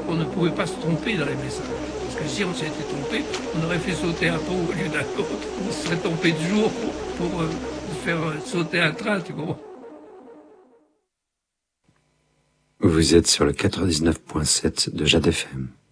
qu'on ne pouvait pas se tromper dans les messages. Parce que si on s'était trompé, on aurait fait sauter un pont au lieu d'un autre. On se serait trompé de jour pour faire sauter un train, tu comprends. Vous êtes sur le 99.7 de Jade FM.